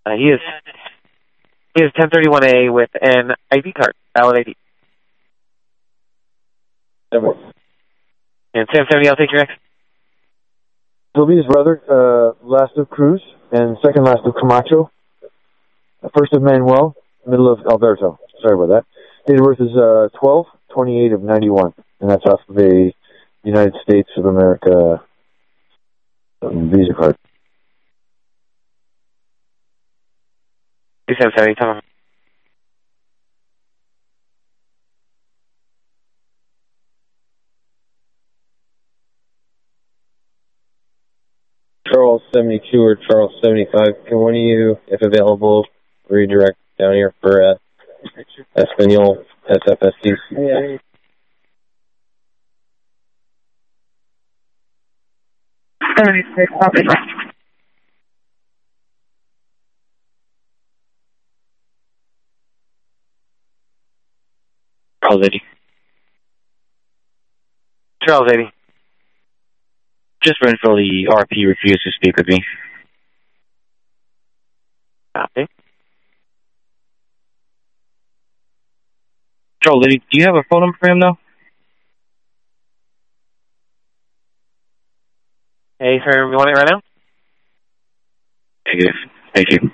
He is 1031A with an ID card, valid ID. And Sam 70, I'll take your next. He'll be his brother, last of Cruz, and second last of Camacho. First of Manuel, middle of Alberto. Sorry about that. Date of birth is 12/28 of 91, and that's off of a United States of America Visa card. Sam 70, tell him. Charles 72 or Charles 75. Can one of you, if available, redirect down here for Espanol SFSC? Yeah. Charles 80. Charles 80. Just for info, the RP refused to speak with me. Copy. Charles 80, do you have a phone number for him, though? Hey, sir, you want it right now? Negative. Thank you.